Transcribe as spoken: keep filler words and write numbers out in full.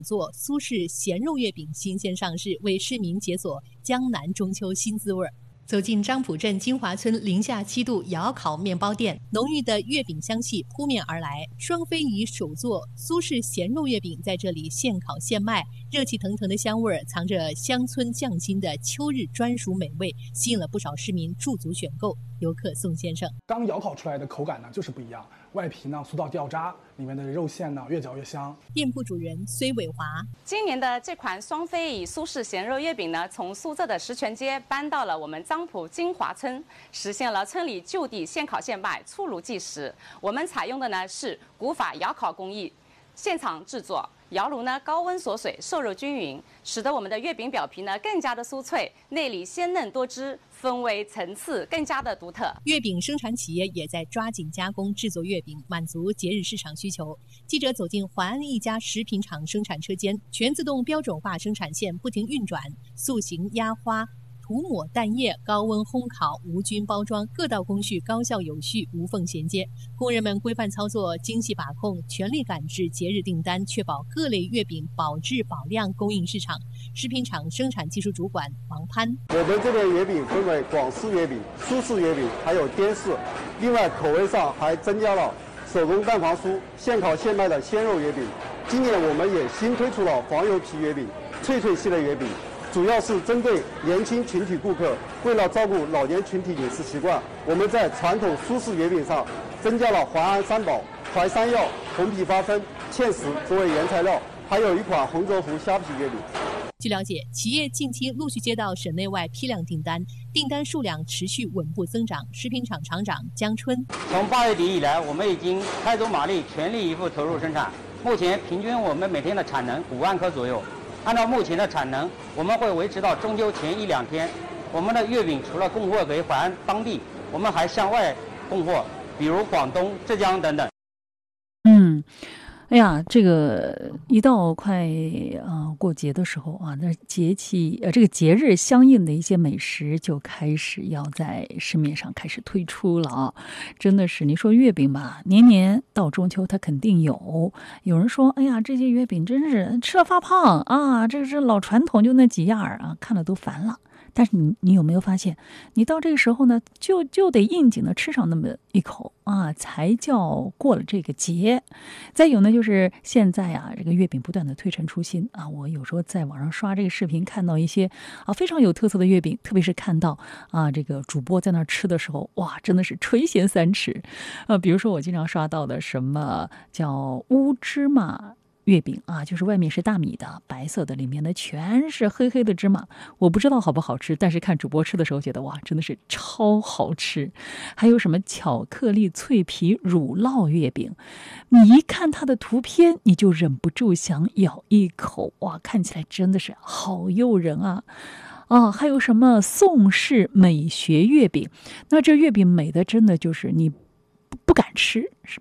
做苏式咸肉月饼新鲜上市，为市民解锁江南中秋新滋味。走进张浦镇金华村零下七度窑烤面包店，浓郁的月饼香气扑面而来。双飞仪手做苏式咸肉月饼在这里现烤现卖，热气腾腾的香味儿藏着乡村匠心的秋日专属美味，吸引了不少市民驻足选购。游客宋先生， 刚窑烤出来的口感呢就是不一样，外皮呢酥到掉渣，里面的肉馅呢越嚼越香。 店铺主人崔伟华， 今年的这款双飞仪苏式咸肉月饼呢，从苏浙的石泉街搬到了我们张浦金华村，实现了村里就地现烤现卖，出炉即食。我们采用的呢是古法窑烤工艺，现场制作。窑炉呢高温锁水，受热均匀，使得我们的月饼表皮呢更加的酥脆，内里鲜嫩多汁，风味层次更加的独特。 月饼生产企业也在抓紧加工制作月饼，满足节日市场需求。记者走进淮安一家食品厂生产车间，全自动标准化生产线不停运转，塑形压花、涂抹蛋液、高温烘烤、无菌包装，各道工序高效有序，无缝衔接。工人们规范操作，精细把控，全力赶制节日订单，确保各类月饼保质保量供应市场。食品厂生产技术主管王潘： 我们这个月饼分为广式月饼、苏式月饼，还有滇式。另外，口味上还增加了手工蛋黄酥、现烤现卖的鲜肉月饼。今年我们也新推出了黄油皮月饼、脆脆系列月饼。主要是针对年轻群体顾客，为了照顾老年群体饮食习惯，我们在传统苏式月饼上增加了淮安三宝、淮山药、红皮八分、芡实作为原材料，还有一款红州湖虾皮月饼。 据了解，企业近期陆续接到省内外批量订单，订单数量持续稳步增长。食品厂厂长江春： 从八月底以来，我们已经开足马力，全力以赴投入生产。目前平均我们每天的产能五万颗左右。按照目前的产能，我们会维持到中秋前一两天。我们的月饼除了供货给淮安当地，我们还向外供货，比如广东、浙江等等。 嗯。哎呀，这个一到快啊、呃、过节的时候啊，那节气呃这个节日相应的一些美食就开始要在市面上开始推出了啊！真的是，你说月饼吧，年年到中秋它肯定有。有人说，哎呀，这些月饼真是吃了发胖啊，这是老传统，就那几样啊，看了都烦了。但是你你有没有发现，你到这个时候呢，就就得应景的吃上那么一口啊，才叫过了这个节。再有呢，就是现在啊，这个月饼不断的推陈出新啊，我有时候在网上刷这个视频，看到一些啊非常有特色的月饼，特别是看到啊这个主播在那儿吃的时候，哇，真的是垂涎三尺。呃，比如说我经常刷到的什么叫乌芝麻月饼啊，就是外面是大米的，白色的，里面的全是黑黑的芝麻。我不知道好不好吃，但是看主播吃的时候觉得哇，真的是超好吃。还有什么巧克力脆皮乳酪月饼，你一看它的图片，你就忍不住想咬一口，哇，看起来真的是好诱人啊！啊，还有什么宋式美学月饼？那这月饼美的真的就是你不敢吃，